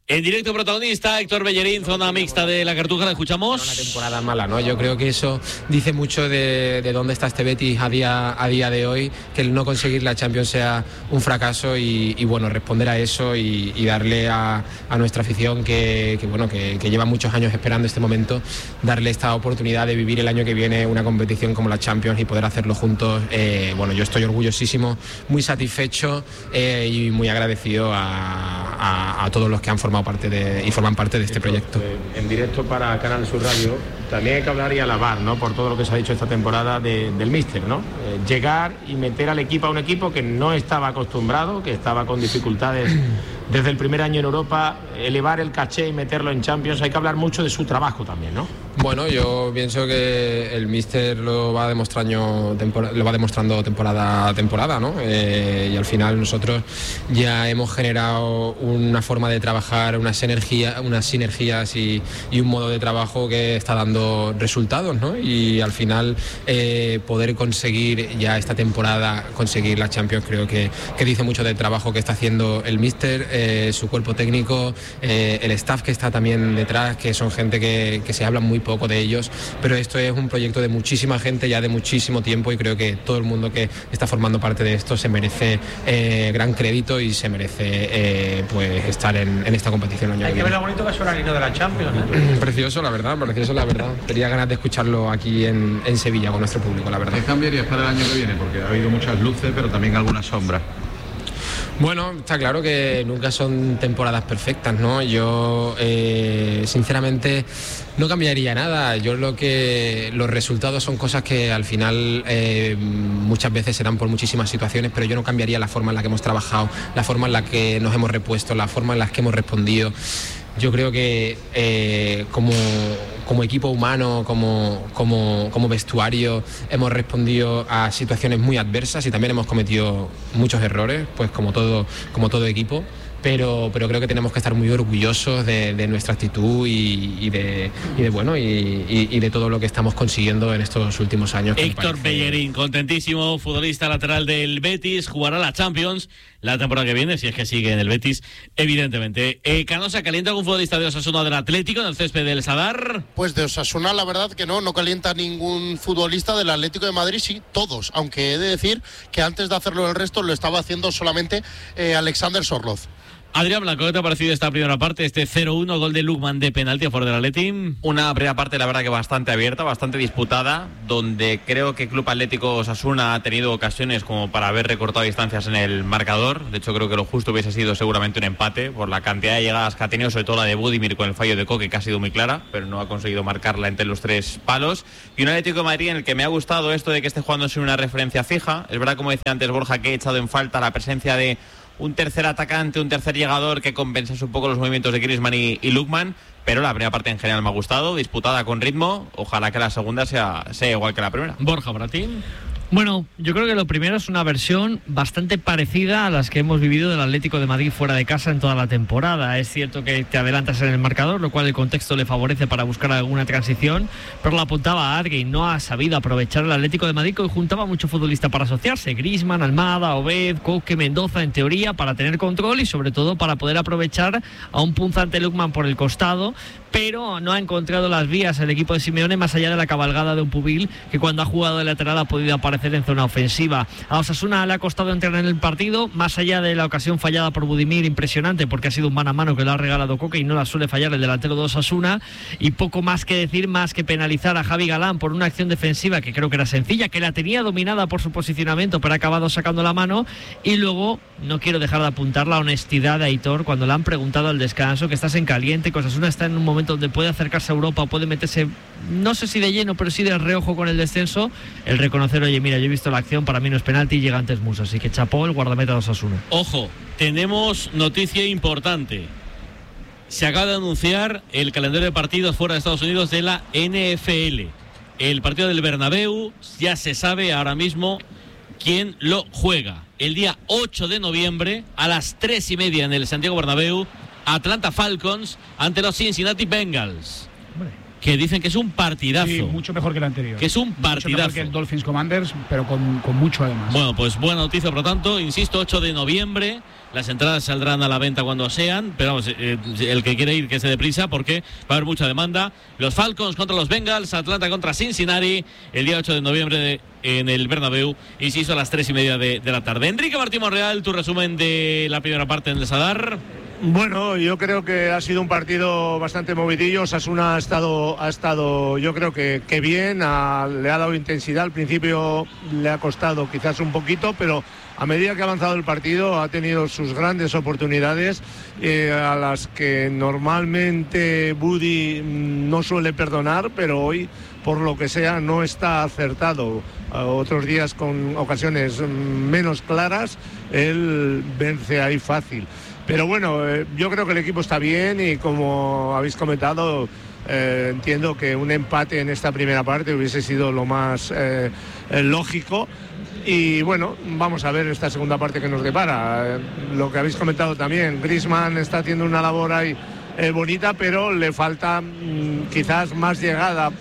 En directo protagonista, Héctor Bellerín, zona mixta de la Cartuja, la escuchamos. Una temporada mala, ¿no? Yo creo que eso dice mucho de dónde está este Betis a día de hoy, que el no conseguir la Champions sea un fracaso y bueno, responder a eso y darle a nuestra afición que lleva muchos años esperando este momento, darle esta oportunidad de vivir el año que viene una competición como la Champions y poder hacerlo juntos. Yo estoy orgullosísimo, muy satisfecho y muy agradecido a todos los que han formado forman parte de este proyecto. En directo para Canal Sur Radio, también hay que hablar y alabar, ¿no?, por todo lo que se ha dicho esta temporada del míster, ¿no? Llegar y meter al equipo a un equipo que no estaba acostumbrado, que estaba con dificultades desde el primer año en Europa, elevar el caché y meterlo en Champions. Hay que hablar mucho de su trabajo también, ¿no? Bueno, yo pienso que el míster lo va demostrando temporada a temporada, ¿no? Y al final nosotros ya hemos generado una forma de trabajar, unas sinergias y un modo de trabajo que está dando resultados, ¿no? Y al final poder conseguir ya esta temporada, conseguir la Champions, creo que dice mucho del trabajo que está haciendo el míster, su cuerpo técnico, el staff que está también detrás, que son gente que se habla muy poco de ellos, pero esto es un proyecto de muchísima gente ya de muchísimo tiempo y creo que todo el mundo que está formando parte de esto se merece gran crédito y se merece estar en esta competición el año que viene. Hay que ver lo bonito que suena el himno de la Champions, ¿eh? Precioso, la verdad. Tenía ganas de escucharlo aquí en Sevilla con nuestro público, la verdad. ¿Qué cambiarías para el año que viene? Porque ha habido muchas luces, pero también algunas sombras. Bueno, está claro que nunca son temporadas perfectas, ¿no? Yo, sinceramente, no cambiaría nada. Los resultados son cosas que al final muchas veces se dan por muchísimas situaciones, pero yo no cambiaría la forma en la que hemos trabajado, la forma en la que nos hemos repuesto, la forma en la que hemos respondido. Yo creo que como equipo humano, como vestuario, hemos respondido a situaciones muy adversas y también hemos cometido muchos errores, pues como todo equipo. Pero creo que tenemos que estar muy orgullosos de nuestra actitud y de todo lo que estamos consiguiendo en estos últimos años. Héctor Bellerín, contentísimo, futbolista lateral del Betis, jugará la Champions la temporada que viene, si es que sigue en el Betis, evidentemente. Canosa, ¿calienta algún futbolista de Osasuna del Atlético en el césped del Sadar? Pues de Osasuna la verdad que no calienta ningún futbolista del Atlético de Madrid, sí, todos, aunque he de decir que antes de hacerlo el resto lo estaba haciendo solamente Alexander Sorloz. Adrián Blanco, ¿qué te ha parecido esta primera parte, este 0-1, gol de Lukman de penalti a favor del Atleti? Una primera parte, la verdad, que bastante abierta, bastante disputada, donde creo que Club Atlético Osasuna ha tenido ocasiones como para haber recortado distancias en el marcador. De hecho, creo que lo justo hubiese sido seguramente un empate por la cantidad de llegadas que ha tenido, sobre todo la de Budimir con el fallo de Koke, que ha sido muy clara, pero no ha conseguido marcarla entre los tres palos. Y un Atlético de Madrid en el que me ha gustado esto de que esté jugando sin una referencia fija. Es verdad, como decía antes Borja, que he echado en falta la presencia de un tercer atacante, un tercer llegador que compensase un poco los movimientos de Griezmann y Lukman, pero la primera parte en general me ha gustado, disputada con ritmo. Ojalá que la segunda sea igual que la primera. Borja, para ti. Bueno, yo creo que lo primero es una versión bastante parecida a las que hemos vivido del Atlético de Madrid fuera de casa en toda la temporada. Es cierto que te adelantas en el marcador, lo cual el contexto le favorece para buscar alguna transición, pero lo apuntaba Adri, no ha sabido aprovechar el Atlético de Madrid, que juntaba mucho futbolista para asociarse, Griezmann, Almada, Obed, Koke, Mendoza, en teoría, para tener control y sobre todo para poder aprovechar a un punzante Lukman por el costado, pero no ha encontrado las vías el equipo de Simeone más allá de la cabalgada de un Pubil que cuando ha jugado de lateral ha podido aparecer en zona ofensiva. A Osasuna le ha costado entrar en el partido, más allá de la ocasión fallada por Budimir, impresionante porque ha sido un mano a mano que lo ha regalado Koke y no la suele fallar el delantero de Osasuna, y poco más que decir, más que penalizar a Javi Galán por una acción defensiva que creo que era sencilla, que la tenía dominada por su posicionamiento pero ha acabado sacando la mano. Y luego no quiero dejar de apuntar la honestidad de Aitor cuando le han preguntado al descanso que estás en caliente, que Osasuna está en un momento donde puede acercarse a Europa, puede meterse, no sé si de lleno, pero sí de reojo con el descenso, el reconocer, oye, mira, yo he visto la acción, para mí no es penalti y llega antes Musa, así que chapó el guardameta de Osasuna. Ojo, tenemos noticia importante. Se acaba de anunciar el calendario de partidos fuera de Estados Unidos de la NFL. El partido del Bernabéu, ya se sabe ahora mismo quién lo juega. El día 8 de noviembre a las 3:30 en el Santiago Bernabéu, Atlanta Falcons ante los Cincinnati Bengals. que dicen que es un partidazo. Sí, mucho mejor que el anterior. Que es un partidazo. Mucho mejor que el Dolphins Commanders, pero con mucho además. Bueno, pues buena noticia, por lo tanto, insisto, 8 de noviembre. Las entradas saldrán a la venta cuando sean, pero vamos, el que quiere ir que se dé prisa porque va a haber mucha demanda. Los Falcons contra los Bengals, Atlanta contra Cincinnati, el día 8 de noviembre en el Bernabéu, insisto, a las 3:30 de la tarde. Enrique Martín Monreal, tu resumen de la primera parte en el Sadar. Bueno, yo creo que ha sido un partido bastante movidillo. Osasuna ha estado yo creo que bien, le ha dado intensidad. Al principio le ha costado quizás un poquito, pero a medida que ha avanzado el partido ha tenido sus grandes oportunidades a las que normalmente Budi no suele perdonar, pero hoy, por lo que sea, no está acertado. Otros días con ocasiones menos claras, él vence ahí fácil. Pero bueno, yo creo que el equipo está bien y como habéis comentado, entiendo que un empate en esta primera parte hubiese sido lo más lógico. Y bueno, vamos a ver esta segunda parte que nos depara. Lo que habéis comentado también, Griezmann está haciendo una labor ahí bonita, pero le falta quizás más llegada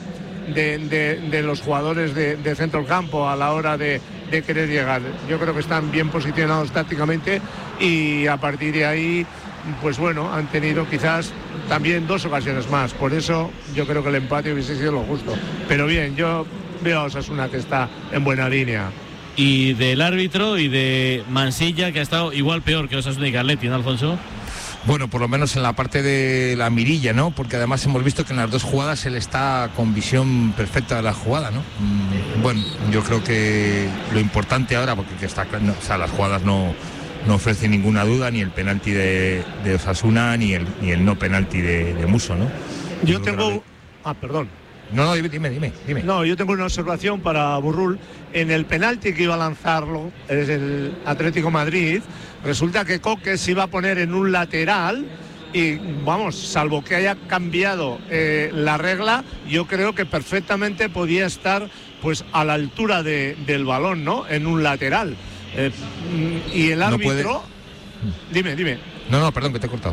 de los jugadores de centro del campo a la hora de querer llegar. Yo creo que están bien posicionados tácticamente y a partir de ahí, pues bueno, han tenido quizás también 2 ocasiones más. Por eso yo creo que el empate hubiese sido lo justo. Pero bien, yo veo a Osasuna que está en buena línea. Y del árbitro y de Mansilla, que ha estado igual peor que Osasuna y Carletti, ¿no, Alfonso? Bueno, por lo menos en la parte de la mirilla, ¿no? Porque además hemos visto que en las 2 jugadas él está con visión perfecta de la jugada, ¿no? Bueno, yo creo que lo importante ahora, porque está claro, o sea, las jugadas no ofrecen ninguna duda, ni el penalti de Osasuna, ni el no penalti de Musso, ¿no? Yo tengo... perdón. No, dime. No, yo tengo una observación para Burrul. En el penalti que iba a lanzarlo, es el Atlético Madrid, resulta que Coque se iba a poner en un lateral y, vamos, salvo que haya cambiado la regla, yo creo que perfectamente podía estar pues a la altura del balón, ¿no? En un lateral. Y el árbitro... Dime. No, perdón, que te he cortado.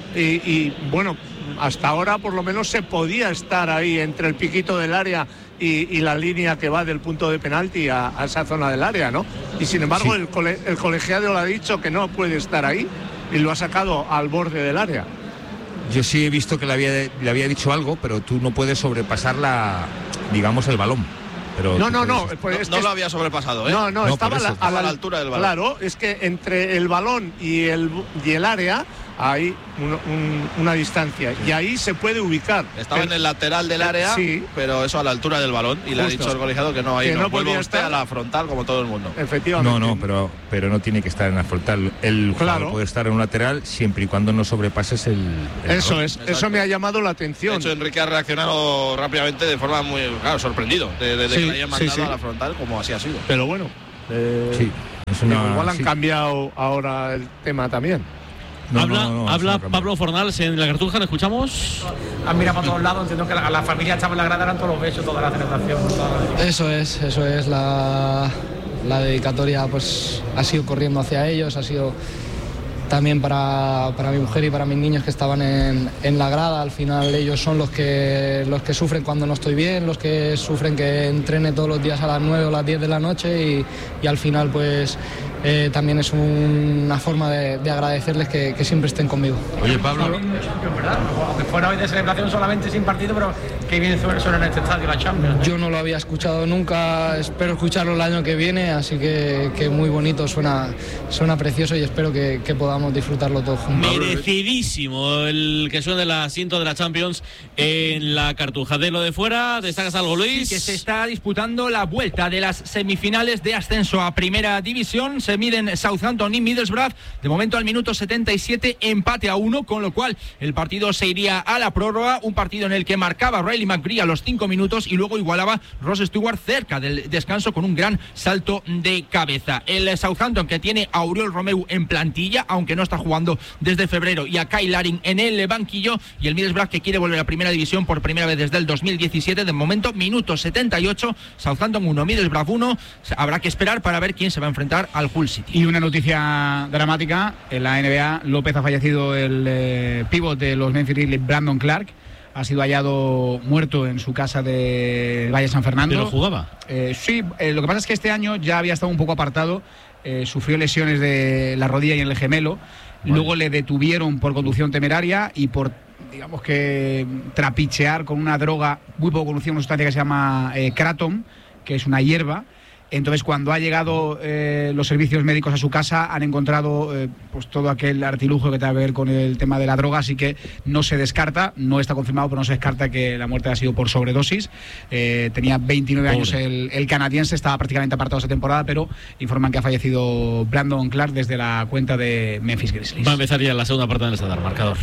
Y bueno, hasta ahora por lo menos se podía estar ahí entre el piquito del área y la línea que va del punto de penalti a esa zona del área, ¿no? Y sin embargo sí. el colegiado le ha dicho que no puede estar ahí y lo ha sacado al borde del área. Yo sí he visto que le había dicho algo, pero tú no puedes sobrepasar digamos, el balón. Pero no lo había sobrepasado, ¿eh? No, estaba a la altura del balón. Claro, es que entre el balón y el área hay una distancia y ahí se puede ubicar. Estaba en el lateral del área, sí, pero eso a la altura del balón. Y justo. Le ha dicho el colegiado que no, ahí no vuelva usted a la frontal como todo el mundo. Efectivamente. No, pero no tiene que estar en la frontal. El jugador puede estar en un lateral siempre y cuando no sobrepases el eso balón. Eso me ha llamado la atención. De hecho, Enrique ha reaccionado rápidamente de forma muy, sorprendido de que le hayan mandado a la frontal, como así ha sido. Pero bueno, sí, igual han cambiado ahora el tema también. Habla Pablo Fornals en la Cartuja, ¿le escuchamos? Han mirado para todos lados, entiendo que la familia estaba en la grada, eran todos los besos, toda la celebración. Eso es, la dedicatoria pues ha sido corriendo hacia ellos, ha sido también para mi mujer y para mis niños que estaban en la grada. Al final ellos son los que sufren cuando no estoy bien, los que sufren que entrene todos los días a las 9 o las 10 de la noche y al final pues también es una forma de agradecerles que siempre estén conmigo. Oye, Pablo, aunque fuera hoy de celebración solamente sin partido, pero qué bien suena en este estadio la Champions. Yo no lo había escuchado nunca, espero escucharlo el año que viene, así que muy bonito, suena precioso y espero que podamos disfrutarlo todos juntos. Merecidísimo el que suene el asiento de la Champions en la Cartuja. De lo de fuera, ¿destacas algo, Luis? Sí, que se está disputando la vuelta de las semifinales de ascenso a Primera División. Se miden Southampton y Middlesbrough. De momento al minuto 77 empate a 1, con lo cual el partido se iría a la prórroga. Un partido en el que marcaba Riley McGree a los 5 minutos y luego igualaba Ross Stewart cerca del descanso con un gran salto de cabeza. El Southampton, que tiene a Oriol Romeu en plantilla, aunque no está jugando desde febrero, y a Kyle Larin en el banquillo, y el Middlesbrough, que quiere volver a Primera División por primera vez desde el 2017. De momento minuto 78, Southampton 1, Middlesbrough 1. Habrá que esperar para ver quién se va a enfrentar al Hull City. Y una noticia dramática: en la NBA, López ha fallecido, el pívot de los Memphis Grizzlies, Brandon Clark, ha sido hallado muerto en su casa de Valle San Fernando. ¿Pero jugaba? Sí, lo que pasa es que este año ya había estado un poco apartado, sufrió lesiones de la rodilla y en el gemelo, luego le detuvieron por conducción temeraria y por, digamos que, trapichear con una droga muy poco conocida, una sustancia que se llama Kratom, que es una hierba. Entonces, cuando ha llegado los servicios médicos a su casa, han encontrado pues todo aquel artilugio que tiene que ver con el tema de la droga, así que no se descarta, no está confirmado, pero no se descarta que la muerte ha sido por sobredosis. Tenía 29 años el canadiense, estaba prácticamente apartado esta temporada, pero informan que ha fallecido Brandon Clark desde la cuenta de Memphis Grizzlies. Va a empezar ya la segunda parte del estándar, marcador.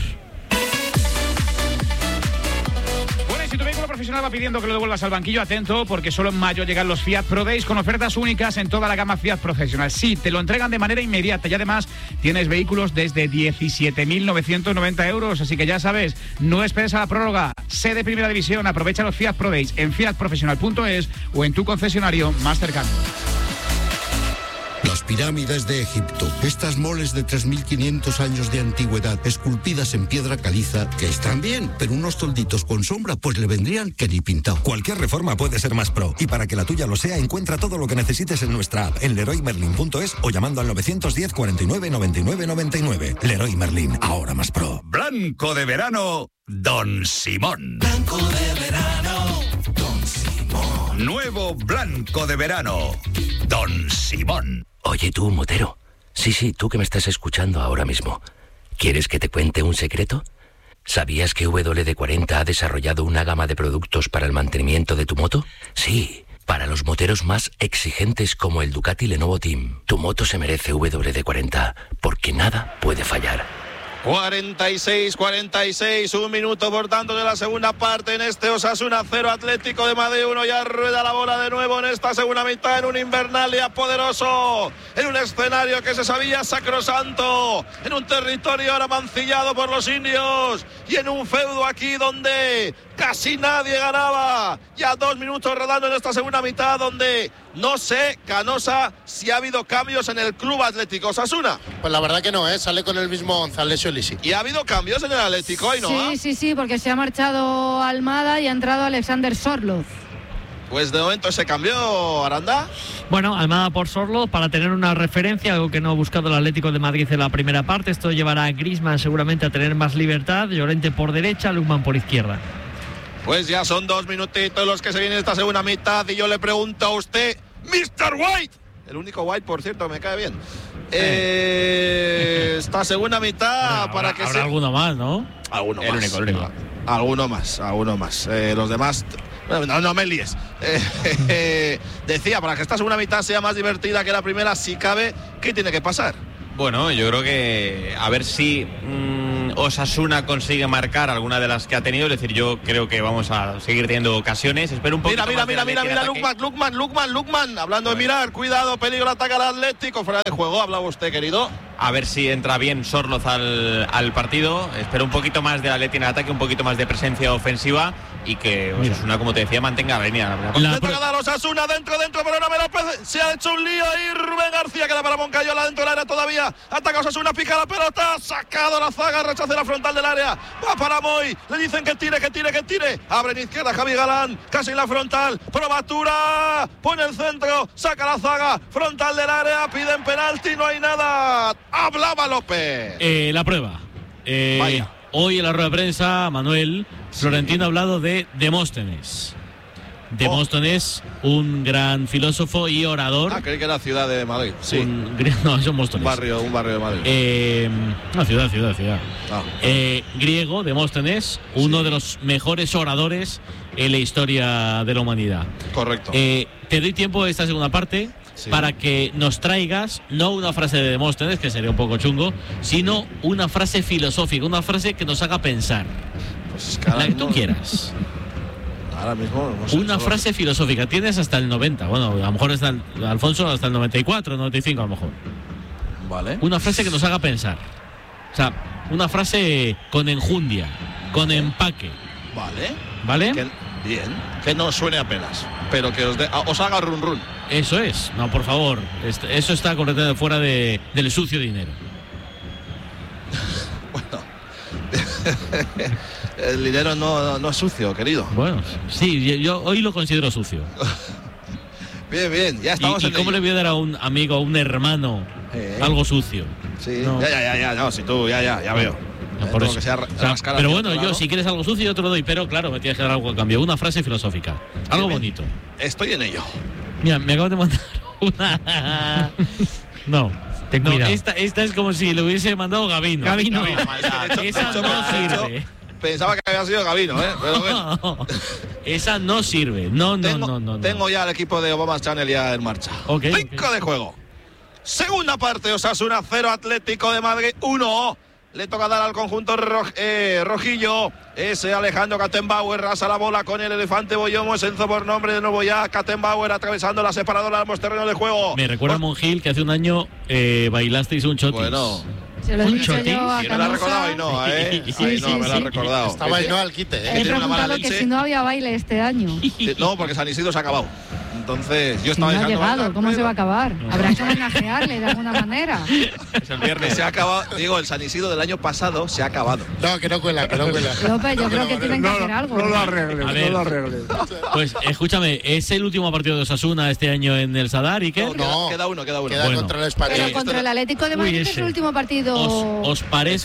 Si tu vehículo profesional va pidiendo que lo devuelvas al banquillo, atento, porque solo en mayo llegan los Fiat Pro Days con ofertas únicas en toda la gama Fiat Professional. Sí, te lo entregan de manera inmediata y además tienes vehículos desde 17.990 euros. Así que ya sabes, no esperes a la prórroga. Sé de Primera División, aprovecha los Fiat Pro Days en fiatprofesional.es o en tu concesionario más cercano. Las pirámides de Egipto, estas moles de 3.500 años de antigüedad, esculpidas en piedra caliza, que están bien, pero unos tolditos con sombra, pues le vendrían que ni pintado. Cualquier reforma puede ser más pro, y para que la tuya lo sea, encuentra todo lo que necesites en nuestra app, en LeroyMerlin.es o llamando al 910 49 99 99. Leroy Merlin, ahora más pro. Blanco de verano, Don Simón. Blanco de verano, Don Simón. Nuevo blanco de verano, Don Simón. Oye tú, motero. Sí, tú que me estás escuchando ahora mismo. ¿Quieres que te cuente un secreto? ¿Sabías que WD-40 ha desarrollado una gama de productos para el mantenimiento de tu moto? Sí, para los moteros más exigentes como el Ducati Lenovo Team. Tu moto se merece WD-40, porque nada puede fallar. 46, un minuto por tanto de la segunda parte en este Osasuna 0, Atlético de Madrid 1. Ya rueda la bola de nuevo en esta segunda mitad, en un Invernalia poderoso, en un escenario que se sabía sacrosanto, en un territorio ahora mancillado por los indios y en un feudo aquí donde casi nadie ganaba. Ya 2 minutos rodando en esta segunda mitad, donde no sé, Canosa, si ha habido cambios en el Club Atlético Osasuna. Pues la verdad que no, sale con el mismo González Lisi. ¿Y ha habido cambios en el Atlético hoy, no? Sí, porque se ha marchado Almada y ha entrado Alexander Sorloz. Pues de momento se cambió, Aranda. Bueno, Almada por Sorloz para tener una referencia, algo que no ha buscado el Atlético de Madrid en la primera parte. Esto llevará a Griezmann seguramente a tener más libertad. Llorente por derecha, Lukman por izquierda. Pues ya son 2 minutitos los que se vienen esta segunda mitad y yo le pregunto a usted, Mr. White, el único White, por cierto, me cae bien. Esta segunda mitad, bueno, para que habrá alguno más, ¿no? Alguno el más. único. Alguno más. Los demás, no me líes. Decía, para que esta segunda mitad sea más divertida que la primera, si cabe, ¿qué tiene que pasar? Bueno, yo creo que a ver si Osasuna consigue marcar alguna de las que ha tenido. Es decir, yo creo que vamos a seguir teniendo ocasiones. Espero un poquito mira, Lukman, hablando de mirar, cuidado, peligro, ataca al Atlético, fuera de juego, hablaba usted, querido. A ver si entra bien Sorloz al partido. Espero un poquito más de Atleti en el ataque, un poquito más de presencia ofensiva y que Osasuna, como te decía, mantenga la línea. Osasuna dentro, pero no me lo puede. Se ha hecho un lío ahí Rubén García, que la para Moncayola dentro del área todavía. Ataca Osasuna, pica la pelota, ha sacado la zaga, rechaza la frontal del área. Va para Moy, le dicen que tire. Abre en izquierda Javi Galán, casi en la frontal. Probatura, pone el centro, saca la zaga, frontal del área, piden penalti, no hay nada. Hablaba López. La prueba. Hoy en la rueda de prensa, Manuel Florentino ha hablado de Demóstenes. Demóstenes, un gran filósofo y orador. Creí que era ciudad de Madrid. Sí. No, son Móstoles. Un barrio de Madrid. No, ciudad. Griego, Demóstenes, uno de los mejores oradores en la historia de la humanidad. Correcto. Te doy tiempo esta segunda parte para que nos traigas no una frase de Demóstenes, que sería un poco chungo, sino una frase filosófica, una frase que nos haga pensar. Pues la que tú quieras. Ahora mismo no sé, una frase filosófica. Tienes hasta el 90. Bueno, a lo mejor está Alfonso hasta el 94, 95 a lo mejor. Vale. Una frase que nos haga pensar. O sea, una frase con enjundia, con empaque. ¿Vale? Bien. Que no suene apenas, pero que os haga run run. Eso es. No, por favor. Eso está completamente fuera del sucio dinero. Bueno. El dinero no es sucio, querido. Bueno, sí, yo hoy lo considero sucio. Bien, ya estamos ¿Y cómo le voy a dar a un amigo, a un hermano, algo sucio? Sí, no. Ya, no, si tú, ya veo. No, por eso. Que sea pero bueno, yo si quieres algo sucio yo te lo doy, pero claro, me tienes que dar algo a cambio. Una frase filosófica, algo bonito. Estoy en ello. Mira, me acabo de mandar una... No, ten cuidado. Esta es como si le hubiese mandado Gabino. Gabino. Esa no sirve. Pensaba que había sido Gabino, pero bueno. Esa no sirve. No. Tengo ya el equipo de Obama Channel ya en marcha. 5 de juego. Segunda parte, Osasuna 0, Atlético de Madrid 1. Le toca dar al conjunto rojillo. Ese Alejandro Kattenbauer rasa la bola con el elefante Boyomo. Es Enzo por nombre de nuevo ya. Kattenbauer atravesando la separadora al terreno de juego. Me recuerda a Monjil que hace un año bailasteis un chotis. Bueno. Se lo he dicho yo a me la ha recordado Ainhoa, me la ha recordado. Estaba Ainhoa al quite, He preguntado que si no había baile este año. No, porque San Isidro se ha acabado. Entonces, yo estaba no ha llegado, ¿cómo se va a acabar? Habrá que homenajearle de alguna manera. Es el viernes. Se ha acabado, digo, el San Isidro del año pasado se ha acabado. No, que no cuela. López, yo creo que tienen que hacer algo. No lo arregles. Pues escúchame, ¿es el último partido de Osasuna este año en el Sadar y qué? No, queda uno. Queda contra el Español. Pero contra el Atlético de Madrid es el último partido. ¿Os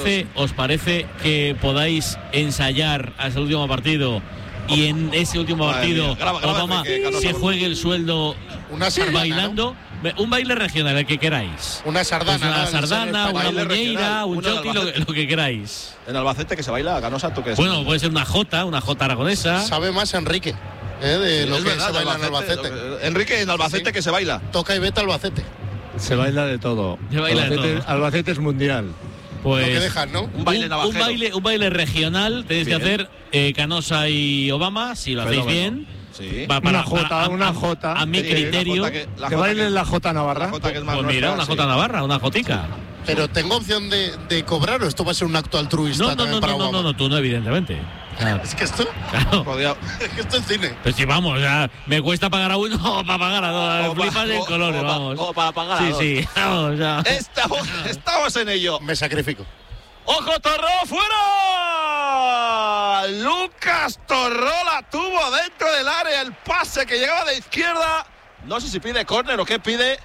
parece que podáis ensayar hasta el último partido? Y en ese último partido Obama se juegue el sueldo bailando. Un baile regional, el que queráis. Una sardana. Pues una sardana, una muñeira, un choti, lo que queráis. En Albacete que se baila Canosa, ¿tú qué es? Bueno, puede ser una jota aragonesa. Sabe más Enrique, de lo que se baila en Albacete. Enrique, en Albacete que se baila. Toca y vete Albacete. Se baila de todo. Albacete es mundial. Pues lo que dejan, ¿no? Un baile un baile regional tenéis que hacer Canosa y Obama, si lo hacéis bien. Sí. Una jota. A mi criterio. Que bailen la jota navarra. Pues mira, una jota navarra, una jotica. Pero tengo opción de cobrar, o esto va a ser un acto altruista también para Obama. No, tú no, evidentemente. Claro. Es que esto. Claro. Es que esto es cine. Pues si vamos, me cuesta pagar a uno o para pagar a dos. Flipas en colores, vamos. O para pagar a dos. Sí, vamos, ya. Estamos en ello. Me sacrifico. ¡Ojo, Torró, fuera! Lucas Torró la tuvo dentro del área. El pase que llegaba de izquierda. No sé si pide córner o qué pide.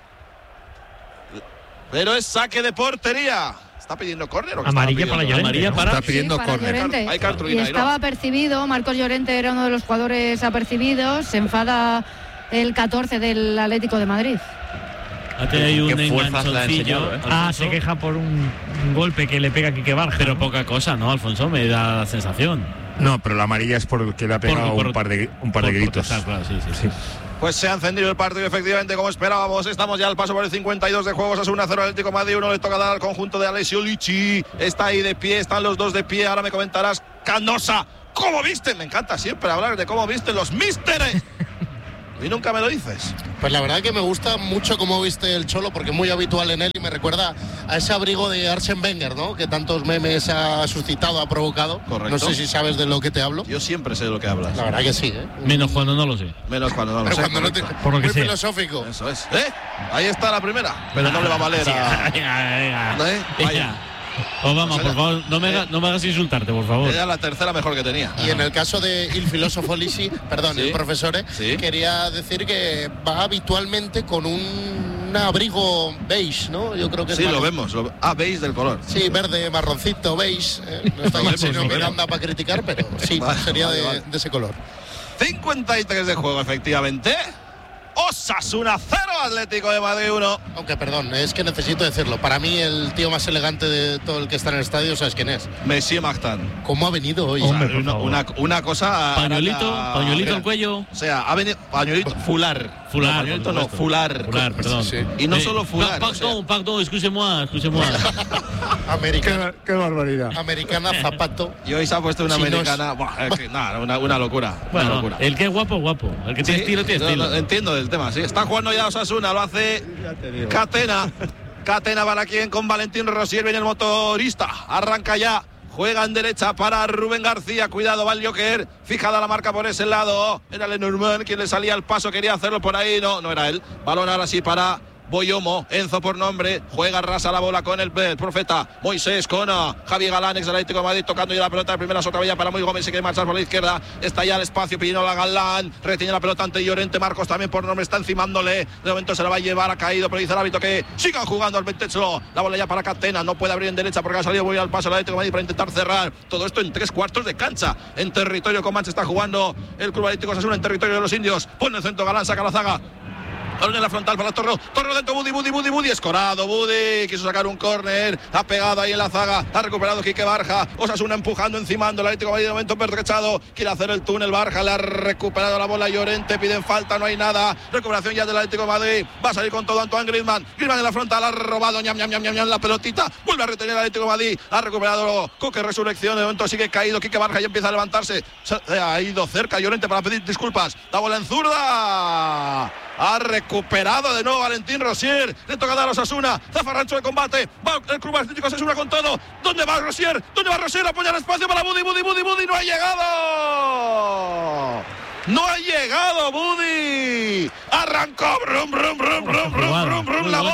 Pero es saque de portería. ¿Está pidiendo córner o qué? Amarilla para Llorente. Está pidiendo córner. Hay cartulina. Y estaba apercibido. Marcos Llorente era uno de los jugadores apercibidos. Se enfada el 14 del Atlético de Madrid. Hay un enganchoncillo. Se queja por un golpe que le pega a Quique Barja. Pero poca cosa, ¿no, Alfonso? Me da la sensación. No, pero la amarilla es por el que le ha pegado un par de gritos. Claro, sí. Pues se ha encendido el partido, efectivamente, como esperábamos. Estamos ya al paso por el 52 de juegos. Es 1-0 Atlético de Madrid. Uno le toca dar al conjunto de Alessio Lici. Está ahí de pie, están los dos de pie. Ahora me comentarás, Canosa. ¿Cómo viste? Me encanta siempre hablar de cómo viste los místeres. Y nunca me lo dices. Pues la verdad que me gusta mucho cómo viste el Cholo, porque es muy habitual en él y me recuerda a ese abrigo de Arsène Wenger, ¿no? Que tantos memes ha suscitado, ha provocado. Correcto. No sé si sabes de lo que te hablo. Yo siempre sé de lo que hablas. La verdad que sí, ¿eh? Menos cuando no lo sé. Menos cuando no lo Pero sé. cuando no te... Por lo que muy sea. filosófico. Eso es. Ahí está la primera. Pero no le va a valer a... Venga. Vaya. Obama, por favor, no me hagas insultarte, por favor. Era la tercera mejor que tenía. Y en el caso de Il Filósofo Lisi, perdón, el profesor, quería decir que va habitualmente con un abrigo beige, ¿no? Yo creo que sí, lo vemos. Beige del color. Sí, verde, marroncito, beige. No está el señor Miranda para criticar, pero sí, sería de ese color. 53 de juego, efectivamente. Osasuna 0, Atlético de Madrid 1. Aunque, perdón, es que necesito decirlo. Para mí, el tío más elegante de todo el que está en el estadio, ¿sabes quién es? Messi Martin. ¿Cómo ha venido hoy? Hombre, una cosa... Pañuelito al cuello. O sea, ha venido... Pañuelito, fular. Pañuelito no, fular. Fular, perdón. Sí. Y no solo fular. Pardon, excusez-moi. Americana. Qué barbaridad. Americana, zapato. Y hoy se ha puesto una americana... Una locura. Bueno, una locura. El que es guapo. El que tiene estilo, tiene estilo. Entiendo del tema, sí. Está jugando ya Osasuna, lo hace Catena. Catena para quien con Valentín Rosier, viene el motorista. Arranca ya. Juega en derecha para Rubén García. Cuidado, va el Joker. Fijada la marca por ese lado. Era Lenormand quien le salía al paso. Quería hacerlo por ahí. No era él. Balón ahora sí para Boyomo, Enzo por nombre, juega rasa la bola con el profeta Moisés, con Javi Galán, ex del Atlético de Madrid, tocando ya la pelota de primera sotavalla para Muy Gómez, se quiere marchar por la izquierda, está ya el espacio, Pirinola Galán, retiene la pelota ante Llorente, Marcos también por nombre, está encimándole, de momento se la va a llevar, ha caído, pero dice el árbitro que sigan jugando al Bentecho, la bola ya para Catena, no puede abrir en derecha porque ha salido muy al paso el Atlético de Madrid para intentar cerrar, todo esto en 3/4 de cancha, en territorio Comanche está jugando el Club Atlético Osasuna, en territorio de los indios, pone el centro Galán, saca la zaga, en la frontal para Torro dentro, Budi, escorado, Budi, quiso sacar un córner, ha pegado ahí en la zaga, ha recuperado Quique Barja, Osasuna empujando, encimando, el Atlético de Madrid de momento pertrechado, quiere hacer el túnel, Barja, le ha recuperado la bola Llorente, piden falta, no hay nada, recuperación ya del Atlético de Madrid, va a salir con todo Antoine Griezmann en la frontal, ha robado, ñam, la pelotita, vuelve a retener el Atlético de Madrid, ha recuperado Coque, resurrección, de momento sigue caído, Quique Barja ya empieza a levantarse, se ha ido cerca Llorente para pedir disculpas, la bola en zurda, ha recuperado de nuevo Valentín Rosier, le toca dar a Osasuna, zafarrancho de combate, va el Club Atlético Osasuna con todo, ¿dónde va Rosier? Apoya el espacio para Budi, no ha llegado, Budi, arrancó, brum, la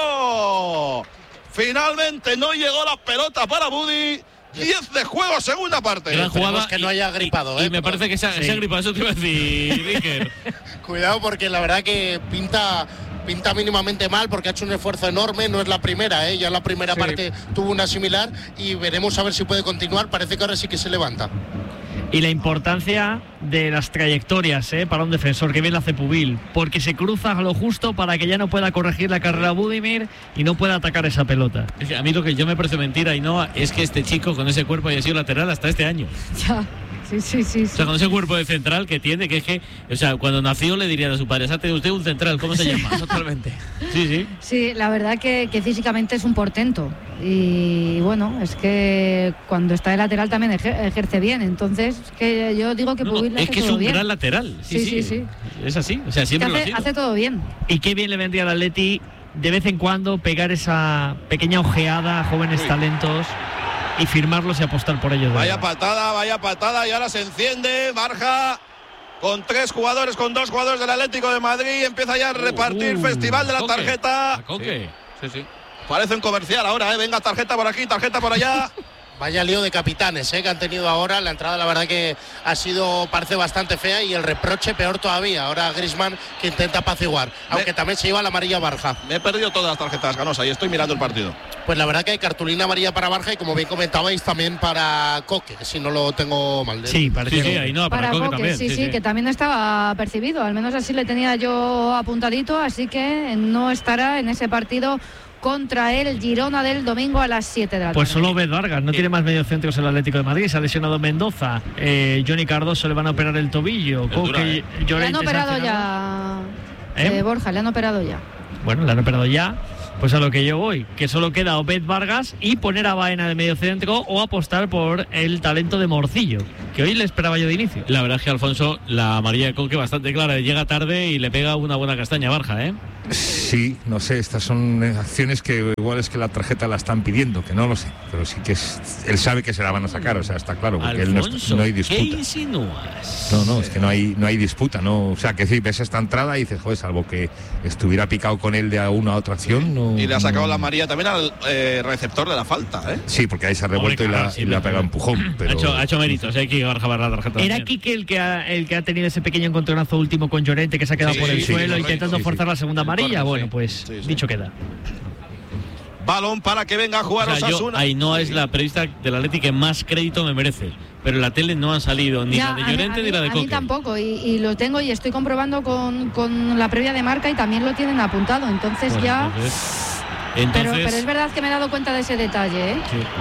moto, finalmente no llegó la pelota para Budi. 10 de juego, segunda parte. Esperemos que no haya gripado. Y me parece que se ha gripado, eso te iba a decir, Iker. Cuidado porque la verdad que pinta mínimamente mal porque ha hecho un esfuerzo enorme, no es la primera, ya la primera parte tuvo una similar y veremos a ver si puede continuar, parece que ahora sí que se levanta. Y la importancia de las trayectorias para un defensor, que bien la hace Pubil, porque se cruza a lo justo para que ya no pueda corregir la carrera a Budimir y no pueda atacar esa pelota. Es que a mí lo que yo me parece mentira, Ainhoa, es que este chico con ese cuerpo haya sido lateral hasta este año. Ya. Sí. O sea, con ese cuerpo de central que tiene, que es que, o sea, cuando nació le dirían a su padre, ¿sabe usted un central? ¿Cómo se llama? Totalmente. Sí. Sí, la verdad que físicamente es un portento. Y bueno, es que cuando está de lateral también ejerce bien. Entonces, que yo digo que Pubil es que es un gran lateral. Sí. Es así. O sea, siempre lo ha sido. Hace todo bien. Y qué bien le vendría al Atleti de vez en cuando pegar esa pequeña ojeada a jóvenes talentos y firmarlos y apostar por ellos. Vaya patada, y ahora se enciende Barja con 2 jugadores del Atlético de Madrid, empieza ya a repartir festival de la tarjeta. Sí. Parece un comercial ahora, venga, tarjeta por aquí, tarjeta por allá. Vaya lío de capitanes que han tenido ahora. La entrada la verdad que parece bastante fea y el reproche peor todavía. Ahora Griezmann que intenta apaciguar, aunque también se lleva la amarilla Barja. Me he perdido todas las tarjetas, Ganosa, y estoy mirando el partido. Pues la verdad que hay cartulina amarilla para Barja y como bien comentabais también para Coque, si no lo tengo mal. Sí, parece ahí no, para Coque también. Sí, que también estaba percibido, al menos así le tenía yo apuntadito, así que no estará en ese partido contra el Girona del domingo a las 7 de la tarde. Pues solo Obed Vargas, no tiene más mediocentros el Atlético de Madrid, se ha lesionado Mendoza, Johnny Cardoso le van a operar el tobillo, Coque, le han operado ya, Borja, le han operado ya. Bueno, le han operado ya. Pues a lo que yo voy, que solo queda Obed Vargas y poner a Baena de mediocentro o apostar por el talento de Morcillo, que hoy le esperaba yo de inicio. La verdad es que Alfonso, la amarilla de Coque bastante clara, llega tarde y le pega una buena castaña a Barja, Sí, no sé, estas son acciones que igual es que la tarjeta la están pidiendo, que no lo sé, pero sí que él sabe que se la van a sacar, o sea, está claro, porque Alfonso, él no hay disputa. ¿Qué insinúas? No, es que no hay disputa, ¿no? O sea, que si ves esta entrada y dices, joder, salvo que estuviera picado con él de una a otra acción, no. Y le ha sacado la amarilla también al receptor de la falta, Sí, porque ahí se ha revuelto y le ha pegado empujón, pero ha hecho méritos, hay que Barja la tarjeta. Era Quique el que ha tenido ese pequeño encontronazo último con Llorente, que se ha quedado por el suelo intentando forzar la segunda amarilla. Bueno, pues dicho queda. Balón para que venga a jugar Osasuna. Ainhoa es la periodista del Atleti que más crédito me merece, pero en la tele no han salido ni la de Llorente ni la de Coque. A mí tampoco, y lo tengo y estoy comprobando con la previa de Marca y también lo tienen apuntado, entonces bueno, ya... Pero es verdad que me he dado cuenta de ese detalle,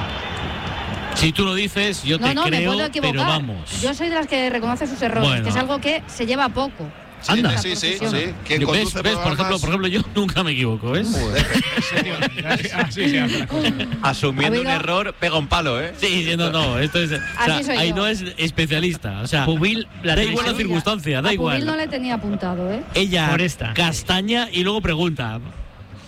Sí. Si tú lo dices, yo te creo, me puedo equivocar. Pero vamos. Yo soy de las que reconoce sus errores, que es algo que se lleva poco. Anda. Sí. ¿Ves? Por ejemplo, yo nunca me equivoco, ¿ves? Asumiendo un error, pega un palo, Sí, no, esto es... ahí no es especialista, o sea, Pubil, da igual la circunstancia, da igual. Pubil no le tenía apuntado, Ella por esta castaña y luego pregunta.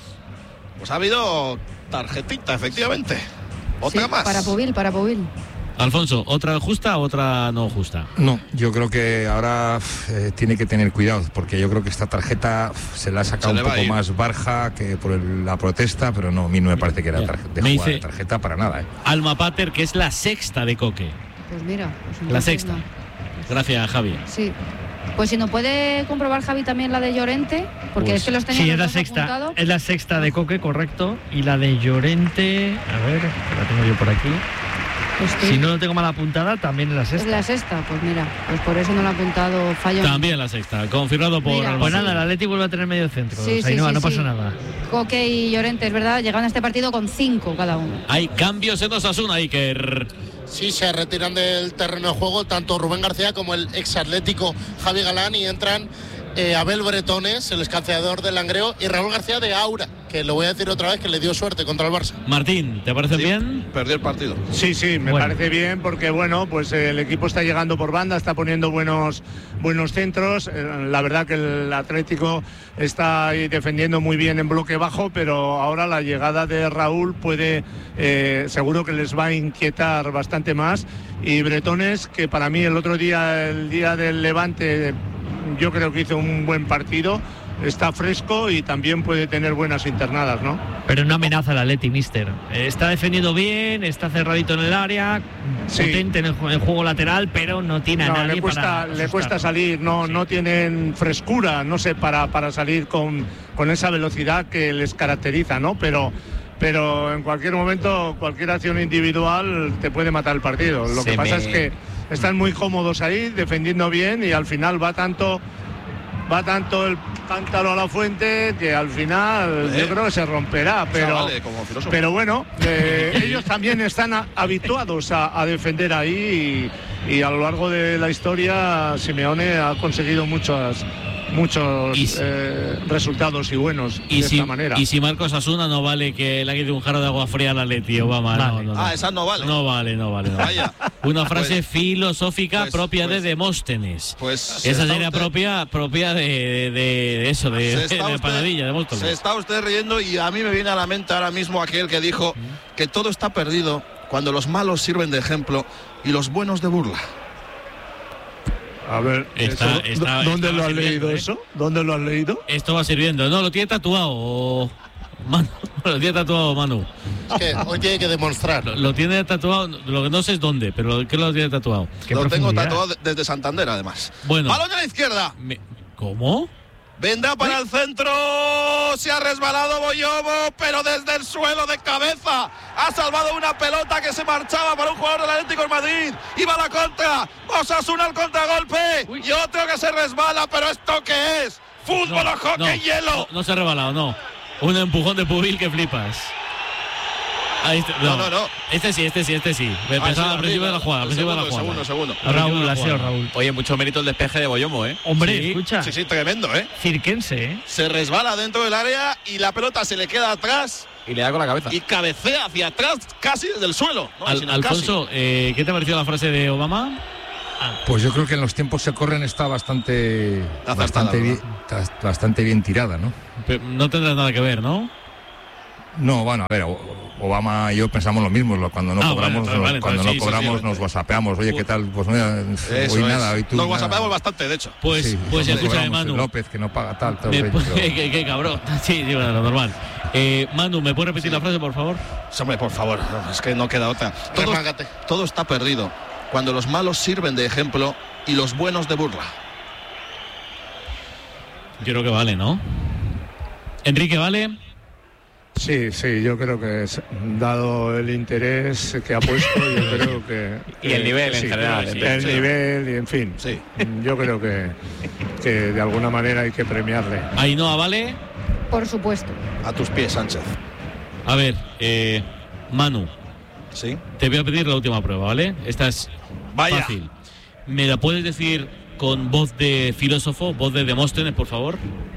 Pues ha habido tarjetita, efectivamente. Otra más. Para Pubil. Alfonso, ¿otra justa o otra no justa? No, yo creo que ahora tiene que tener cuidado, porque yo creo que esta tarjeta se la ha sacado un poco más Barja que por la protesta, pero no, a mí no me parece que era tarjeta para nada. Alma Pater, que es la sexta de Coque. Pues mira. Pues la sexta. No. Gracias, Javi. Sí. Pues si no puede comprobar, Javi, también la de Llorente, porque pues, es que los tenía. Sí, es la sexta. Apuntado. Es la sexta de Coque, correcto. Y la de Llorente, a ver, la tengo yo por aquí. Si no lo tengo mal apuntada, también es la sexta. Es la sexta, pues mira, pues por eso no lo ha apuntado Fallo. También la sexta, confirmado por... Mira, pues nada, el Atleti vuelve a tener medio centro. Sí, no pasa nada. Coque y Llorente, es verdad, llegaron a este partido con 5 cada uno. Hay cambios en Osasuna, Iker. Sí, se retiran del terreno de juego tanto Rubén García como el ex atlético Javi Galán y entran Abel Bretones, el escanciador del Langreo, y Raúl García de Aura, que lo voy a decir otra vez, que le dio suerte contra el Barça. Martín, ¿te parece bien? Perdió el partido. Sí, me parece bien porque, bueno, pues el equipo está llegando por banda, está poniendo buenos centros. La verdad que el Atlético está ahí defendiendo muy bien en bloque bajo, pero ahora la llegada de Raúl puede, seguro que les va a inquietar bastante más. Y Bretones, que para mí el otro día, el día del Levante, yo creo que hizo un buen partido, está fresco y también puede tener buenas internadas, ¿no? Pero no amenaza al Atleti, mister. Está defendiendo bien, está cerradito en el área, potente en el juego lateral, pero no tiene a nadie le cuesta salir, no tienen frescura, no sé, para salir con esa velocidad que les caracteriza, ¿no? Pero en cualquier momento, cualquier acción individual te puede matar el partido. Lo que pasa es que están muy cómodos ahí, defendiendo bien, y al final va tanto el cántaro a la fuente que al final yo creo que se romperá, pero bueno, ellos también están habituados a defender ahí y a lo largo de la historia Simeone ha conseguido muchos resultados y buenos de esta manera. Y si Marcos Asuna no vale que le quede un jarro de agua fría al Atleti, Obama. Vale. No. Esa no vale. No vale. Vaya. Una frase filosófica propia de Demóstenes. Esa sería propia de eso, de Panadilla, de Móstoles. Se está usted riendo y a mí me viene a la mente ahora mismo aquel que dijo que todo está perdido cuando los malos sirven de ejemplo y los buenos de burla. A ver, ¿dónde lo has leído eso? ¿Dónde lo has leído? Esto va sirviendo. No, lo tiene tatuado, Manu. Lo tiene tatuado, Manu. Es que hoy tiene que demostrar. Lo tiene tatuado, lo que no sé es dónde, pero ¿qué lo tiene tatuado? Lo tengo tatuado desde Santander, además. Bueno. Balón a la izquierda. ¿Cómo? Vendrá para el centro, se ha resbalado Boyomo, pero desde el suelo de cabeza ha salvado una pelota que se marchaba para un jugador del Atlético de Madrid. Iba a la contra, Osasuna al contragolpe y otro que se resbala, pero ¿esto qué es? Fútbol o hockey hielo. No se ha resbalado, no. Un empujón de Pubil que flipas. Ahí está, no. Este sí. Pensaba al principio de la jugada. Segundo. Raúl, ha sido Raúl. Oye, mucho mérito el despeje de Boyomo, ¿eh? Hombre, sí, escucha. Sí, tremendo, ¿eh? Cirquense, ¿eh? Se resbala dentro del área y la pelota se le queda atrás. Y le da con la cabeza. Y cabecea hacia atrás, casi desde el suelo. Alfonso, ¿qué te ha parecido la frase de Obama? Pues yo creo que en los tiempos se corren está bastante bien tirada, ¿no? Pero no tendrá nada que ver, ¿no? No, bueno, a ver, Obama y yo pensamos lo mismo. Cuando no cobramos nos whatsappeamos. Oye, ¿qué tal? Pues mira, hoy nada, hoy tú. Nos whatsappeamos bastante, de hecho. Pues escúchame, Manu. López, que no paga tal. Qué cabrón. Sí, bueno, lo normal. Manu, ¿me puedes repetir la frase, por favor? Hombre, por favor, es que no queda otra. Todo está perdido cuando los malos sirven de ejemplo y los buenos de burla. Yo creo que vale, ¿no? Enrique, ¿vale? Sí, yo creo que dado el interés que ha puesto, yo creo que... y el nivel en general. El nivel y en fin. Sí. Yo creo que de alguna manera hay que premiarle. Ainhoa, ¿vale? Por supuesto. A tus pies, Sánchez. A ver, Manu. Sí. Te voy a pedir la última prueba, ¿vale? Esta es fácil. ¿Me la puedes decir con voz de filósofo, voz de Demóstenes, por favor?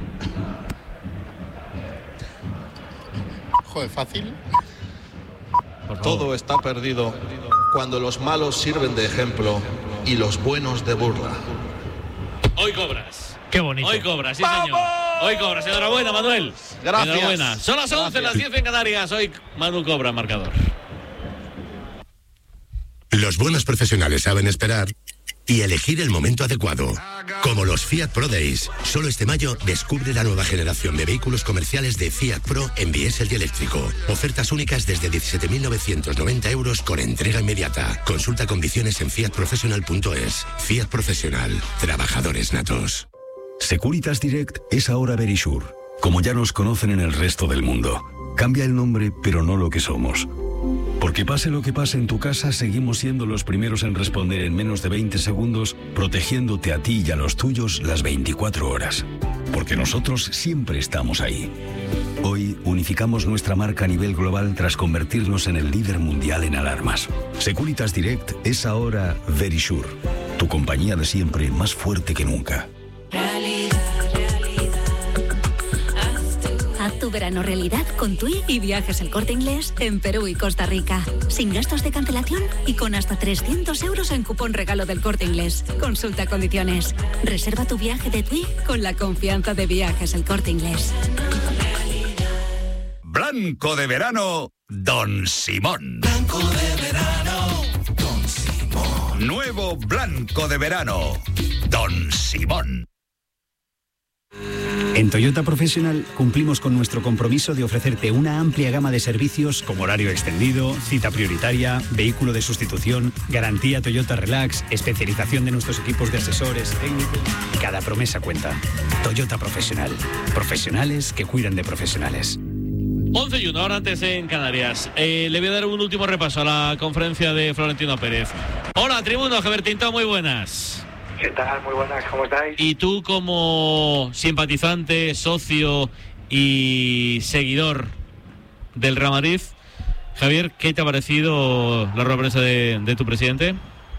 Joder, fácil. Todo está perdido cuando los malos sirven de ejemplo y los buenos de burla. Hoy cobras. Qué bonito. Hoy cobras, sí, señor. Hoy cobras. Enhorabuena, Manuel. Gracias. Enhorabuena. Son las 11, las 10 en Canarias. Hoy Manu cobra marcador. Los buenos profesionales saben esperar y elegir el momento adecuado. Como los Fiat Pro Days. Solo este mayo descubre la nueva generación de vehículos comerciales de Fiat Pro en diésel y eléctrico. Ofertas únicas desde 17.990 euros con entrega inmediata. Consulta condiciones en fiatprofessional.es. Fiat Professional. Trabajadores natos. Securitas Direct es ahora Verisure, como ya nos conocen en el resto del mundo. Cambia el nombre, pero no lo que somos. Porque pase lo que pase en tu casa, seguimos siendo los primeros en responder en menos de 20 segundos, protegiéndote a ti y a los tuyos las 24 horas. Porque nosotros siempre estamos ahí. Hoy unificamos nuestra marca a nivel global tras convertirnos en el líder mundial en alarmas. Securitas Direct es ahora Verisure, tu compañía de siempre más fuerte que nunca. Haz tu verano realidad con TUI y Viajes El Corte Inglés en Perú y Costa Rica. Sin gastos de cancelación y con hasta 300 euros en cupón regalo del Corte Inglés. Consulta condiciones. Reserva tu viaje de TUI con la confianza de Viajes El Corte Inglés. Blanco de verano, Don Simón. Blanco de verano, Don Simón. Nuevo blanco de verano, Don Simón. En Toyota Professional cumplimos con nuestro compromiso de ofrecerte una amplia gama de servicios como horario extendido, cita prioritaria, vehículo de sustitución, garantía Toyota Relax, especialización de nuestros equipos de asesores técnicos. Cada promesa cuenta. Toyota Professional. Profesionales que cuidan de profesionales. 11:01, ahora antes en Canarias. Le voy a dar un último repaso a la conferencia de Florentino Pérez. Hola, tribuno, Javier Tintó, muy buenas. ¿Qué tal? Muy buenas, ¿cómo estáis? Y tú, como simpatizante, socio y seguidor del Real Madrid, Javier, ¿qué te ha parecido la rueda de prensa de tu presidente?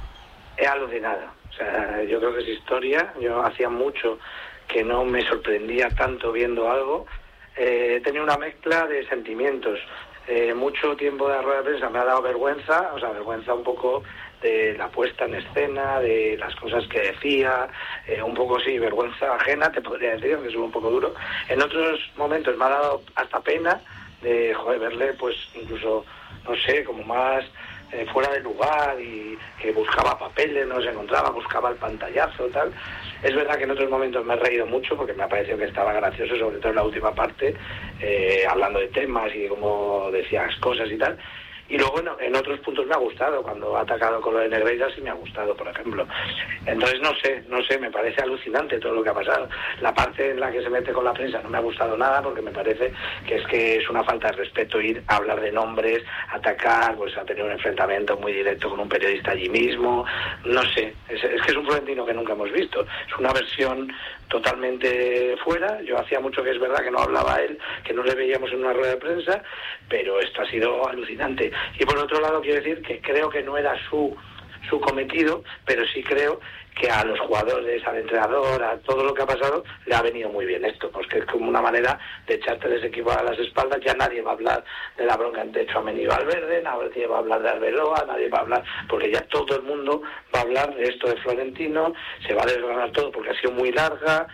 He alucinado. O sea, yo creo que es historia. Yo hacía mucho que no me sorprendía tanto viendo algo. He tenido una mezcla de sentimientos. Mucho tiempo de la rueda de prensa me ha dado vergüenza, vergüenza un poco de la puesta en escena, de las cosas que decía, un poco sí, vergüenza ajena, te podría decir, aunque es un poco duro. En otros momentos me ha dado hasta pena de verle, pues incluso, no sé, como más fuera de lugar y que buscaba papeles, no se encontraba, buscaba el pantallazo, tal. Es verdad que en otros momentos me he reído mucho porque me ha parecido que estaba gracioso, sobre todo en la última parte, hablando de temas y cómo decías cosas y tal. Y luego en otros puntos me ha gustado, cuando ha atacado con lo de Negreira sí me ha gustado, por ejemplo. Entonces no sé, me parece alucinante todo lo que ha pasado. La parte en la que se mete con la prensa no me ha gustado nada porque me parece que es una falta de respeto ir a hablar de nombres, atacar, pues ha tenido un enfrentamiento muy directo con un periodista allí mismo. No sé, es que es un Florentino que nunca hemos visto. Es una versión totalmente fuera. Yo hacía mucho que es verdad que no hablaba él, que no le veíamos en una rueda de prensa, pero esto ha sido alucinante. Y por otro lado quiero decir que creo que no era su cometido, pero sí creo que a los jugadores, al entrenador, a todo lo que ha pasado, le ha venido muy bien esto, porque es como una manera de echarte ese equipo a las espaldas. Ya nadie va a hablar de la bronca entre Tchouaméni y Valverde, nadie va a hablar de Arbeloa, nadie va a hablar, porque ya todo el mundo va a hablar de esto de Florentino, se va a desgranar todo porque ha sido muy larga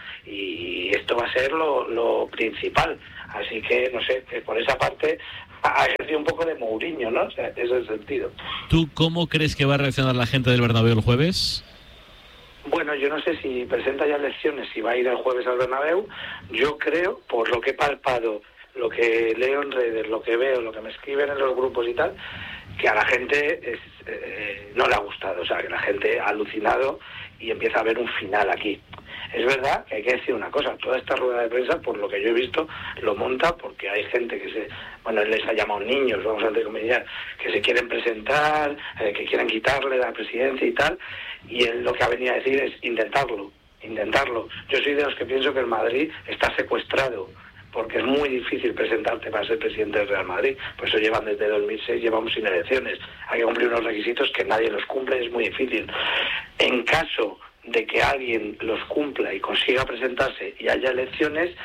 y esto va a ser lo principal. Así que, no sé, que por esa parte ha ejercido un poco de Mourinho, ¿no? O sea, ese es el sentido. ¿Tú cómo crees que va a reaccionar la gente del Bernabéu el jueves? Bueno, yo no sé si presenta ya elecciones, si va a ir el jueves al Bernabéu. Yo creo, por lo que he palpado, lo que leo en redes, lo que veo, lo que me escriben en los grupos y tal, que a la gente no le ha gustado. O sea, que la gente ha alucinado y empieza a haber un final aquí. Es verdad que hay que decir una cosa, toda esta rueda de prensa, por lo que yo he visto, lo monta porque hay gente que él les ha llamado niños, vamos a entrecomillar, que se quieren presentar, que quieren quitarle la presidencia y tal, y él lo que ha venido a decir es intentarlo. Yo soy de los que pienso que el Madrid está secuestrado, porque es muy difícil presentarte para ser presidente del Real Madrid. Por eso llevan desde 2006, llevamos sin elecciones. Hay que cumplir unos requisitos que nadie los cumple, es muy difícil. En caso de que alguien los cumpla y consiga presentarse y haya elecciones,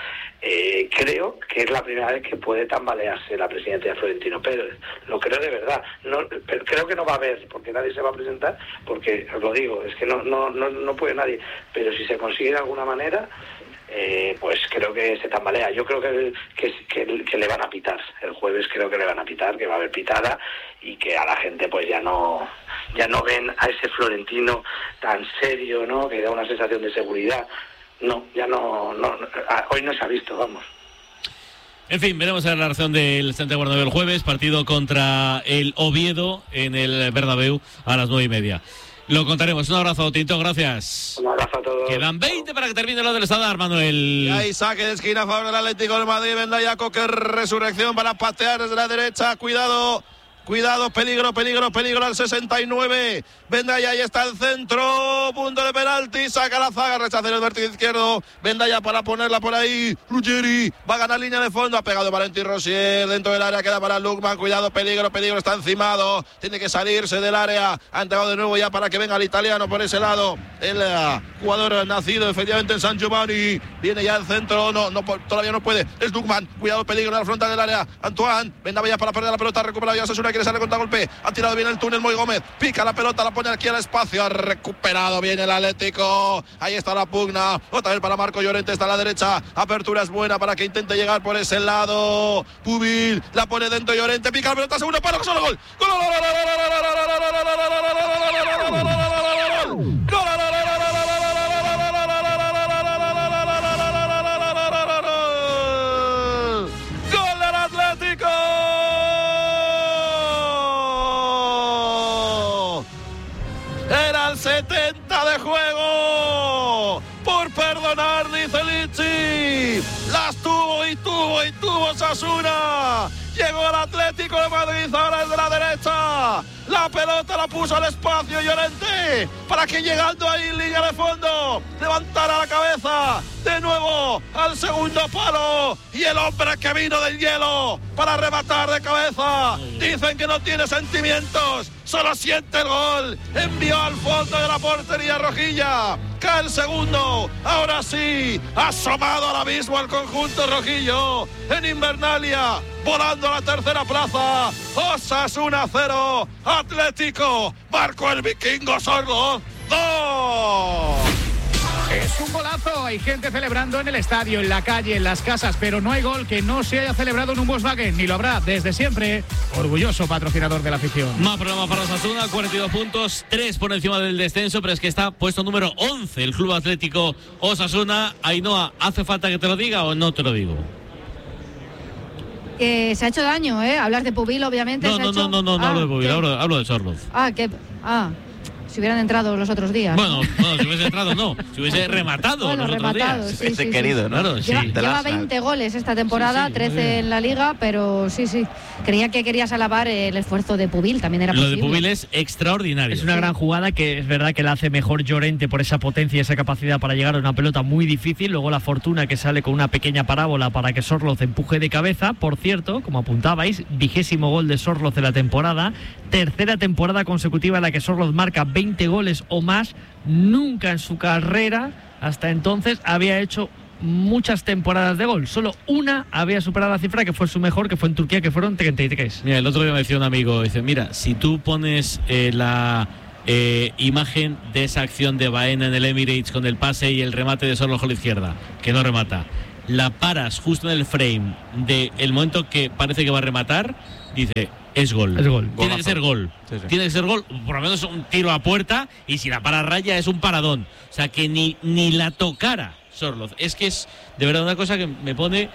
creo que es la primera vez que puede tambalearse la presidencia de Florentino Pérez. Lo creo de verdad. Pero creo que no va a haber, porque nadie se va a presentar, porque, os lo digo, es que no puede nadie. Pero si se consigue de alguna manera, pues creo que se tambalea. Yo creo que le van a pitar. El jueves creo que le van a pitar, que va a haber pitada y que a la gente pues ya no ya no ven a ese Florentino tan serio, ¿no? Que da una sensación de seguridad. No, ya no, hoy no se ha visto, vamos. En fin, veremos a la reacción del Santiago Bernabéu el jueves, partido contra el Oviedo en el Bernabéu a las 9:30. Lo contaremos. Un abrazo, Tinto, gracias. Un abrazo a todos. Quedan 20 para que termine lo del Sadar, Manuel. Y ahí saque de esquina a favor del Atlético de Madrid. Vendaya Coque, resurrección para patear desde la derecha. Cuidado, peligro al 69. Vendaya, ahí está el centro, punto de penalti, saca la zaga, rechaza el vértice izquierdo. Vendaya para ponerla por ahí. Ruggeri va a ganar línea de fondo, ha pegado Valentí Rosier dentro del área, queda para Lukman. Cuidado, peligro, está encimado, tiene que salirse del área. Ha entregado de nuevo ya para que venga el italiano por ese lado. El jugador nacido efectivamente en San Giovanni. Viene ya el centro, todavía no puede. Es Lukman, cuidado, peligro en la frontal del área. Antoine, Vendaya para perder la pelota, recuperado ya Osasuna, quiere salir contra golpe. Ha tirado bien el túnel Moy Gómez, pica la pelota, la pone aquí al espacio, ha recuperado bien el Atlético. Ahí está la pugna, otra vez para Marco Llorente, está a la derecha, apertura es buena para que intente llegar por ese lado. Pubil, la pone dentro Llorente, pica la pelota, segundo palo, solo gol. Era el 70 de juego. Por perdonar, dice Lichi. Las tuvo y tuvo Osasuna. Llegó el Atlético de Madrid, ahora desde la derecha. La pelota la puso al espacio Llorente para que llegando ahí en línea de fondo levantara la cabeza de nuevo al segundo palo. Y el hombre que vino del hielo para rematar de cabeza. Dicen que no tiene sentimientos, solo siente el gol. Envió al fondo de la portería rojilla. Cae el segundo. Ahora sí, asomado al abismo el conjunto rojillo en Invernalia, volando a la tercera plaza. Osasuna 0, Atlético marcó el vikingo Sorloz 2. Es un golazo, hay gente celebrando en el estadio, en la calle, en las casas, pero no hay gol que no se haya celebrado en un Volkswagen, ni lo habrá desde siempre. Orgulloso patrocinador de la afición. Más problema para Osasuna, 42 puntos, 3 por encima del descenso, pero es que está puesto número 11 el Club Atlético Osasuna. Ainhoa, ¿hace falta que te lo diga o no te lo digo? Se ha hecho daño, Hablar de Pubil, obviamente. No hablo de Pubil, hablo de Sorloz. Si hubieran entrado los otros días. Bueno, si hubiese entrado no, si hubiese rematado los otros días. Si hubiese querido, ¿no? Claro, lleva 20 goles esta temporada, 13 en la Liga, pero sí. Creía que querías alabar el esfuerzo de Pubil, también era posible. Lo de Pubil es extraordinario. Es una gran jugada que es verdad que la hace mejor Llorente por esa potencia y esa capacidad para llegar a una pelota muy difícil. Luego la fortuna que sale con una pequeña parábola para que Sorloz empuje de cabeza. Por cierto, como apuntabais, 20º gol de Sorloz de la temporada. Tercera temporada consecutiva en la que Sorloz marca 20 goles o más. Nunca en su carrera hasta entonces había hecho muchas temporadas de gol. Solo una había superado la cifra, que fue su mejor, que fue en Turquía, que fueron 33. Mira, el otro día me decía un amigo, dice, mira, si tú pones la imagen de esa acción de Baena en el Emirates con el pase y el remate de Sorloz con la izquierda, que no remata, la paras justo en el frame del momento que parece que va a rematar, dice, es gol. Es gol. Tiene que ser gol. Sí. Tiene que ser gol, por lo menos un tiro a puerta, y si la para raya es un paradón. O sea, que ni la tocara Sorloz. Es que es de verdad una cosa que me pone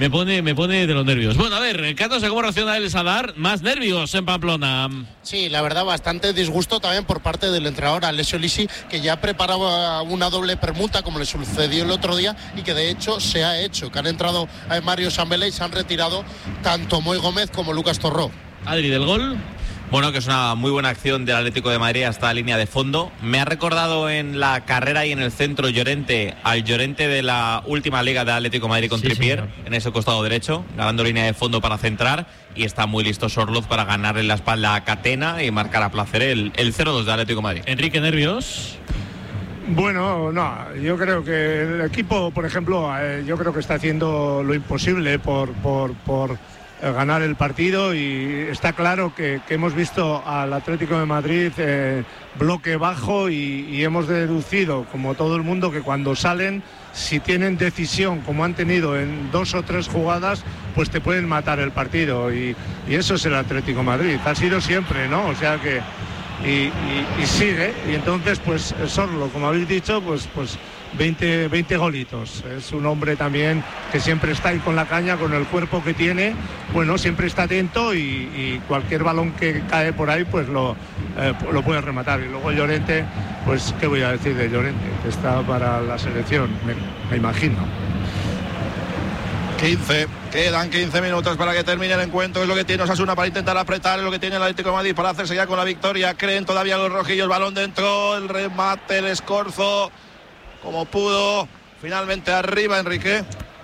de los nervios. Bueno, a ver, Carlos, ¿cómo reacciona el Sadar? Más nervios en Pamplona. Sí, la verdad, bastante disgusto también por parte del entrenador Alessio Lisi, que ya preparaba una doble permuta, como le sucedió el otro día, y que de hecho se ha hecho, que han entrado a Mario Sambelé y se han retirado tanto Moy Gómez como Lucas Torró. Adri, del gol. Bueno, que es una muy buena acción del Atlético de Madrid hasta la línea de fondo. Me ha recordado en la carrera y en el centro Llorente al Llorente de la última liga de Atlético de Madrid con Trippier, en ese costado derecho, ganando línea de fondo para centrar, y está muy listo Sorloz para ganarle la espalda a Catena y marcar a placer el 0-2 de Atlético de Madrid. Enrique, ¿nervios? Bueno, no, yo creo que el equipo, por ejemplo, yo creo que está haciendo lo imposible por ganar el partido, y está claro que hemos visto al Atlético de Madrid bloque bajo, y hemos deducido, como todo el mundo, que cuando salen, si tienen decisión como han tenido en 2 o 3 jugadas, pues te pueden matar el partido, y eso es el Atlético de Madrid, ha sido siempre, ¿no? O sea que y sigue. Y entonces, pues Sorlo, como habéis dicho, pues 20 golitos. Es un hombre también que siempre está ahí con la caña, con el cuerpo que tiene, bueno, siempre está atento y cualquier balón que cae por ahí, pues lo puede rematar. Y luego Llorente, pues qué voy a decir de Llorente, que está para la selección, me imagino. 15, quedan 15 minutos para que termine el encuentro. Es lo que tiene Osasuna para intentar apretar, es lo que tiene el Atlético de Madrid para hacerse ya con la victoria. Creen todavía los rojillos, balón dentro, el remate, el escorzo como pudo, finalmente arriba Enrique.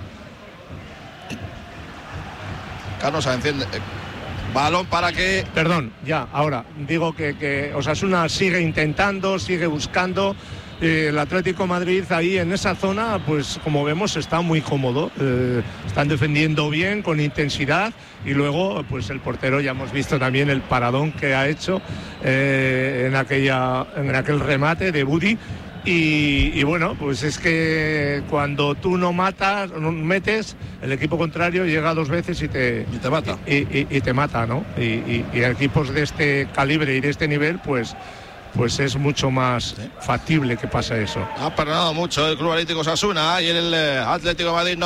Canosa enciende, balón para que... Perdón, ya, ahora, digo que Osasuna sigue intentando, sigue buscando. El Atlético de Madrid ahí en esa zona, pues como vemos está muy cómodo, están defendiendo bien, con intensidad, y luego pues el portero, ya hemos visto también el paradón que ha hecho en aquel remate de Budi. Y bueno, pues es que cuando tú no metes, el equipo contrario llega 2 veces y te mata. Y te mata, ¿no? Y equipos de este calibre y de este nivel, pues es mucho más factible que pase eso. Ha perdonado mucho el Club Atlético Osasuna y el Atlético de Madrid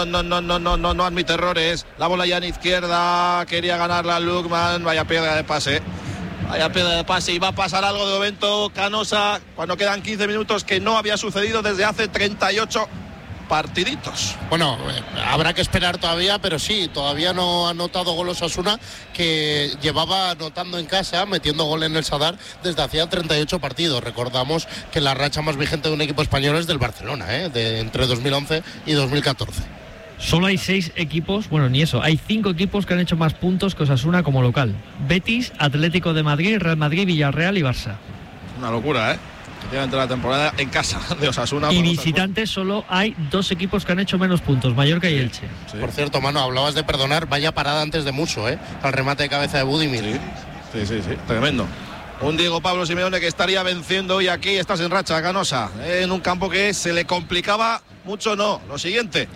no admite errores. La bola ya en izquierda, quería ganarla Lukman, vaya piedra de pase. Vaya piedra de pase, y va a pasar algo de momento Canosa cuando quedan 15 minutos, que no había sucedido desde hace 38 partiditos. Bueno, habrá que esperar todavía, pero sí, todavía no ha anotado gol Osasuna, que llevaba anotando en casa, metiendo gol en el Sadar desde hacía 38 partidos. Recordamos que la racha más vigente de un equipo español es del Barcelona, de entre 2011 y 2014. Solo hay 6 equipos, bueno, ni eso, hay 5 equipos que han hecho más puntos que Osasuna como local: Betis, Atlético de Madrid, Real Madrid, Villarreal y Barça. Una locura, Durante la temporada en casa de Osasuna. Y visitantes solo hay 2 equipos que han hecho menos puntos, Mallorca y Elche. Sí. Por cierto, Manu, hablabas de perdonar, vaya parada antes de Musso, al remate de cabeza de Budimir. Sí, tremendo. Un Diego Pablo Simeone que estaría venciendo hoy aquí. Estás en racha, Canosa, en un campo que se le complicaba mucho. No, lo siguiente.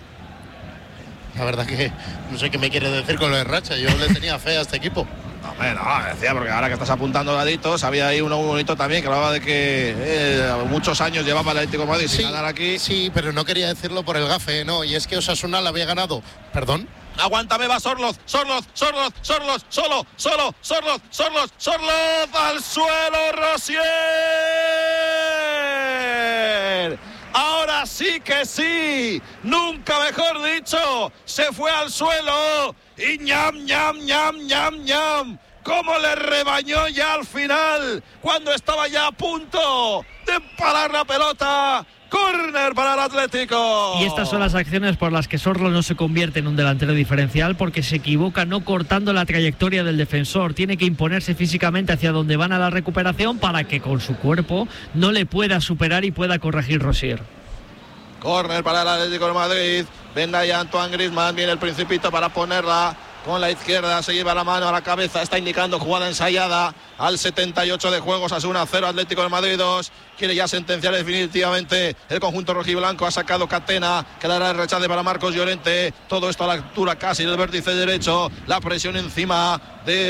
La verdad que no sé qué me quiere decir con lo de racha. Yo le tenía fe a este equipo. No, decía, porque ahora que estás apuntando daditos, había ahí uno muy bonito también que hablaba de que muchos años llevaba el Atlético de Madrid sin ganar aquí. Sí, pero no quería decirlo por el gafe, no, y es que Osasuna la había ganado. ¿Perdón? Aguántame, va Sorloz, solo, al suelo, Rosier. Ahora sí que sí, nunca mejor dicho, se fue al suelo y ñam. Cómo le rebañó ya al final, cuando estaba ya a punto de parar la pelota. Córner para el Atlético. Y estas son las acciones por las que Sorlo no se convierte en un delantero diferencial, porque se equivoca no cortando la trayectoria del defensor. Tiene que imponerse físicamente hacia donde van a la recuperación para que con su cuerpo no le pueda superar y pueda corregir Rosier. Córner para el Atlético de Madrid. Venga ya Antoine Griezmann, viene el Principito para ponerla con la izquierda, se lleva la mano a la cabeza, está indicando jugada ensayada al 78 de juego. Osasuna 0, Atlético de Madrid 2. Quiere ya sentenciar definitivamente el conjunto rojiblanco. Ha sacado Catena, quedará el rechace para Marcos Llorente. Todo esto a la altura casi del vértice derecho, la presión encima de